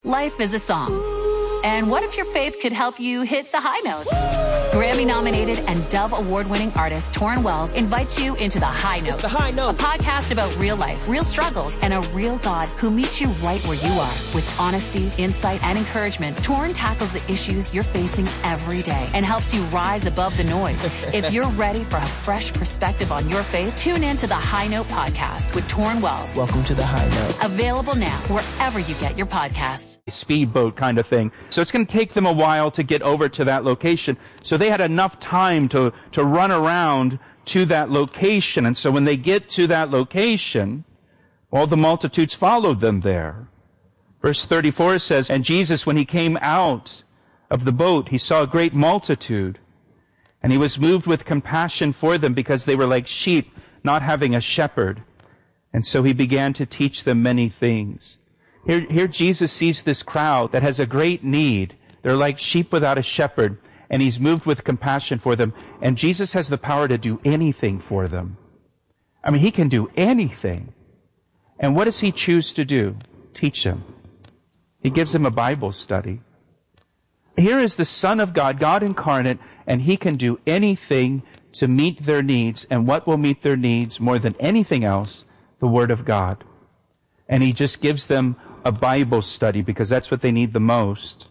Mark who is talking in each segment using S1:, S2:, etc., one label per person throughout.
S1: Life is a song. And what if your faith could help you hit the high notes? Grammy-nominated and Dove Award-winning artist Torrin Wells invites you into The High Note.
S2: It's The High Note.
S1: A podcast about real life, real struggles, and a real God who meets you right where you are. With honesty, insight, and encouragement, Torrin tackles the issues you're facing every day and helps you rise above the noise. If you're ready for a fresh perspective on your faith, tune in to The High Note podcast with Torrin Wells.
S2: Welcome to The High Note.
S1: Available now wherever you get your podcasts.
S3: Speedboat kind of thing. So it's going to take them a while to get over to that location. So they had enough time to run around to that location. And so when they get to that location, all the multitudes followed them there. Verse 34 says, "And Jesus, when he came out of the boat, he saw a great multitude, and he was moved with compassion for them because they were like sheep, not having a shepherd. And so he began to teach them many things." Here Jesus sees this crowd that has a great need. They're like sheep without a shepherd, and he's moved with compassion for them. And Jesus has the power to do anything for them. I mean, he can do anything. And what does he choose to do? Teach them. He gives them a Bible study. Here is the Son of God, God incarnate, and he can do anything to meet their needs. And what will meet their needs more than anything else? The Word of God. And he just gives them a Bible study because that's what they need the most.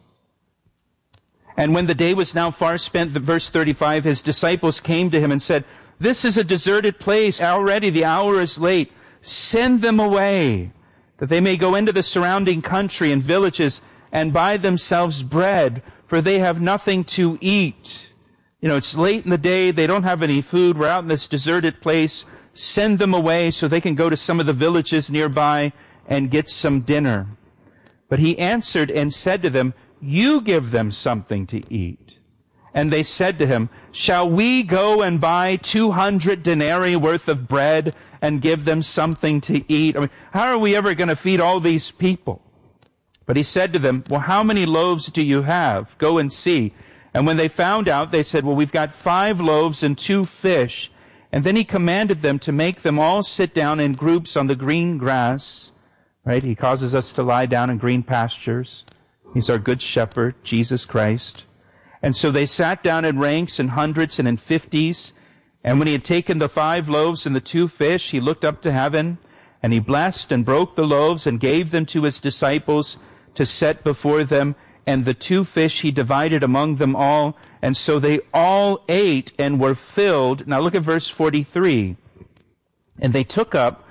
S3: And when the day was now far spent, verse 35, his disciples came to him and said, "This is a deserted place. Already the hour is late. Send them away, that they may go into the surrounding country and villages and buy themselves bread, for they have nothing to eat." You know, it's late in the day. They don't have any food. We're out in this deserted place. Send them away so they can go to some of the villages nearby and get some dinner. But he answered and said to them, "You give them something to eat." And they said to him, "Shall we go and buy 200 denarii worth of bread and give them something to eat?" I mean, how are we ever going to feed all these people? But he said to them, "Well, how many loaves do you have? Go and see." And when they found out, they said, "Well, we've got 5 loaves and 2 fish. And then he commanded them to make them all sit down in groups on the green grass. Right? He causes us to lie down in green pastures. He's our good shepherd, Jesus Christ. And so they sat down in ranks in hundreds and in 50s. And when he had taken the 5 loaves and the 2 fish, he looked up to heaven, and he blessed and broke the loaves and gave them to his disciples to set before them. And the 2 fish he divided among them all. And so they all ate and were filled. Now look at verse 43. "And they took up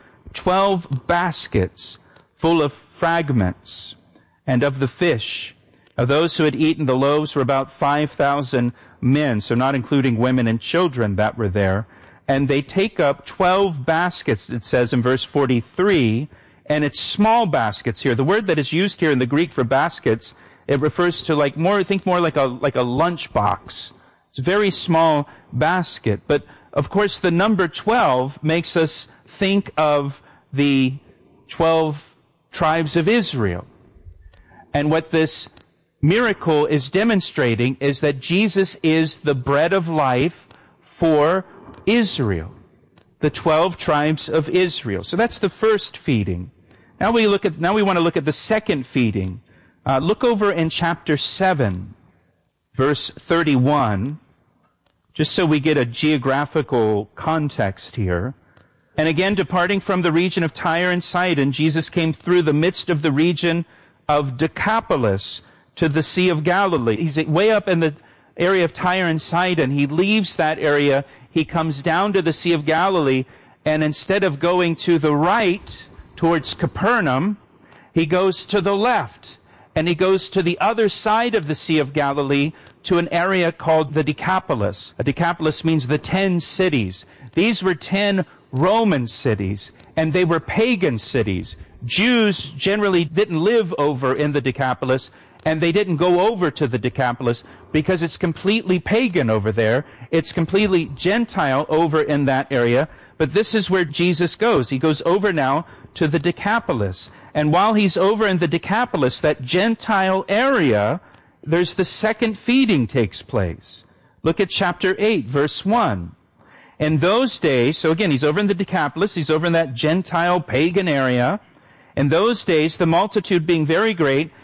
S3: 12 baskets full of fragments, and of the fish. Of those who had eaten the loaves were about 5,000 men, so not including women and children that were there. And they take up 12 baskets, it says in verse 43, and it's small baskets here. The word that is used here in the Greek for baskets, it refers to like more like a lunch box. It's a very small basket. But of course the number 12 makes us think of the 12 tribes of Israel. And what this miracle is demonstrating is that Jesus is the bread of life for Israel, the 12 tribes of Israel. So that's the first feeding. Now we want to look at the second feeding. Look over in chapter 7, verse 31, just so we get a geographical context here. "And again, departing from the region of Tyre and Sidon, Jesus came through the midst of the region of Decapolis to the Sea of Galilee." He's way up in the area of Tyre and Sidon. He leaves that area. He comes down to the Sea of Galilee, and instead of going to the right towards Capernaum, he goes to the left. And he goes to the other side of the Sea of Galilee to an area called the Decapolis. A Decapolis means the 10 cities. These were 10 Roman cities, and they were pagan cities. Jews generally didn't live over in the Decapolis, and they didn't go over to the Decapolis because it's completely pagan over there. It's completely Gentile over in that area. But this is where Jesus goes. He goes over now to the Decapolis. And while he's over in the Decapolis, that Gentile area, there's the second feeding takes place. Look at chapter 8, verse 1. In those days, so again, he's over in the Decapolis, he's over in that Gentile pagan area. In those days, the multitude being very great,